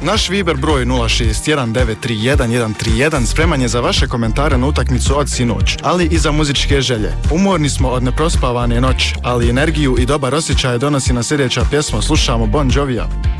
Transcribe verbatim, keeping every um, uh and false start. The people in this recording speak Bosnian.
Naš Viber broj nula šest jedan devet tri jedan jedan tri jedan spreman je za vaše komentare na utakmicu od sinoć, ali i za muzičke želje. Umorni smo od neprospavane noći, ali energiju i dobar osjećaj donosi na sljedeća pjesma. Slušamo Bon Jovija.